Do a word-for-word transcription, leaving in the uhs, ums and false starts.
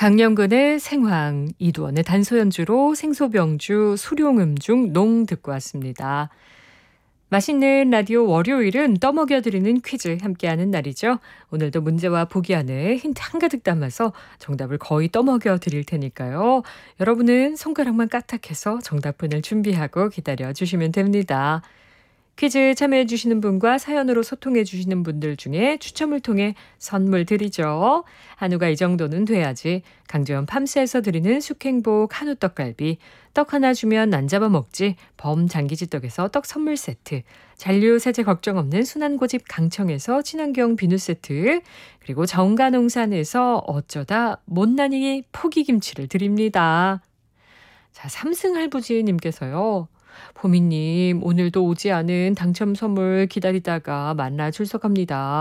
강영근의 생황, 이두원의 단소연주로 생소병주, 수룡음중, 농 듣고 왔습니다. 맛있는 라디오 월요일은 떠먹여드리는 퀴즈 함께하는 날이죠. 오늘도 문제와 보기 안에 힌트 한가득 담아서 정답을 거의 떠먹여드릴 테니까요. 여러분은 손가락만 까딱해서 정답문을 준비하고 기다려주시면 됩니다. 퀴즈 참여해주시는 분과 사연으로 소통해주시는 분들 중에 추첨을 통해 선물 드리죠. 한우가 이 정도는 돼야지 강조연 팜스에서 드리는 숙행복 한우 떡갈비, 떡 하나 주면 안 잡아먹지 범장기지떡에서 떡 선물 세트, 잔류 세제 걱정 없는 순환고집 강청에서 친환경 비누 세트, 그리고 정가농산에서 어쩌다 못난이 포기김치를 드립니다. 자, 삼승할부지님께서요. 보미님, 오늘도 오지 않은 당첨 선물 기다리다가 만나 출석합니다.